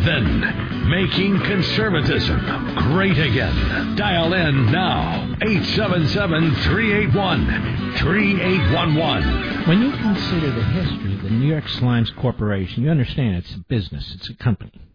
Then, making conservatism great again. Dial in now. 877-381-3811. When you consider the history of the New York Slimes Corporation, you understand it's a business, it's a company.